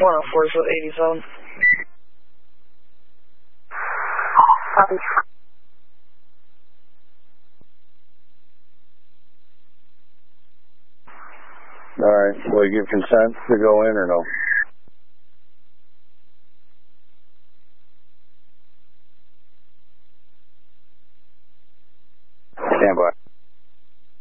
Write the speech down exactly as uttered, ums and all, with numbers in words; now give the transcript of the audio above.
one oh four, so eighty-seven. Copy. All right. Will you give consent to go in or no? Stand by.